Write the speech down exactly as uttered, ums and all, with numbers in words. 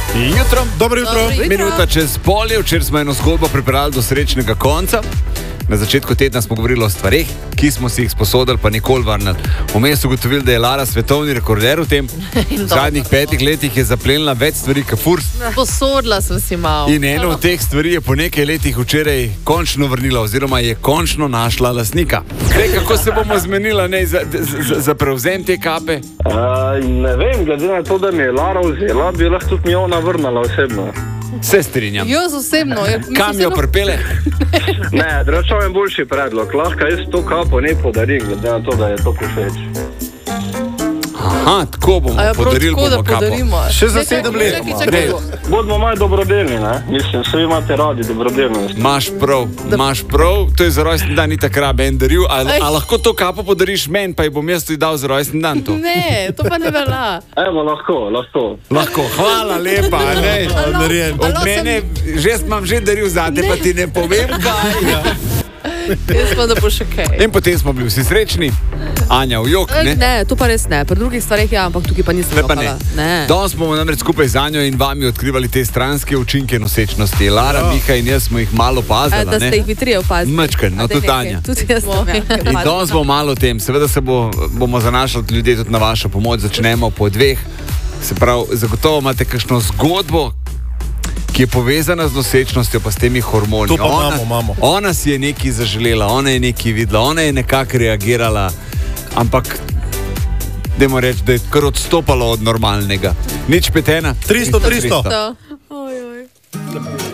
Jutro. Dobro jutro. Dobro jutro. Minuta čez polje, včeraj smo eno zgodbo pripeljali do srečnega konca. Na začetku tedna smo govorili o stvareh, ki smo si jih sposodili, pa nikoli vrnili. Vmes ugotovili, da je Lara svetovni rekorder v tem. V zadnjih petih letih je zaplenila več stvari, kot furs. Posodila sem si malo. In eno od teh stvari je po nekaj letih včeraj končno vrnila, oziroma je končno našla lastnika. Zdaj, kako se bomo zmenila ne, za, za, za prevzem te kape? Uh, ne vem, glede na to, da mi je Lara vzela, bi lahko tudi mi ona vrnala osebno. Se strinjam. Jaz osebno. Je, Kam jo pripele? Ne, drugače imam boljši predlog. Lahko jaz to kapo ne podarim, glede na to, da je to všeč. Aha, tako bomo ja, podarili tako, bomo kapo. Še za sedem let. Čakaj, čakaj. Bodimo malo dobrodelni, ne? Mislim, vsi imate radi dobrodelnost. Maš prav, imaš prav, to je za rojstni dan, ni tako rabe en daril, a, a lahko to kapo podariš meni, pa ji bom jaz tudi dal za rojstni dan to? Ne, to pa ne velja. Evo, lahko, lahko. Lahko, hvala lepa, ne. Narejen. Od Alo, mene, že imam že daril zate, pa ti ne povem kaj. Jaz pa da bo še kaj. In potem smo bili vsi srečni, Anja v jok, ne? Ne, to pa res ne. Pri drugih stvareh ja, ampak tukaj pa nisem Ne, pa ne. jokala. Ne. Danes bomo namreč skupaj z Anjo in vami odkrivali te stranske učinke nosečnosti. Lara, Miha in jaz smo jih malo A, opazili, da ste ne? jih vi trije opazili. Mačken, no A, daj tudi nekaj. Anja. Tudi jaz sem, ja. In danes bomo malo o tem. Seveda se bo, bomo zanašali ljudje tudi na vašo pomoč. Začnemo po dveh. Se pravi, zagotovo imate kakšno zgodbo, ki je povezana z nosečnostjo, pa s temi hormoni. To pa ona, imamo, imamo. Ona si je nekaj zaželela, ona je nekaj videla, ona je nekako reagirala, ampak dajmo reči, da je kar odstopalo od normalnega. Nič petena. tristo, tristo. To. Oj, oj.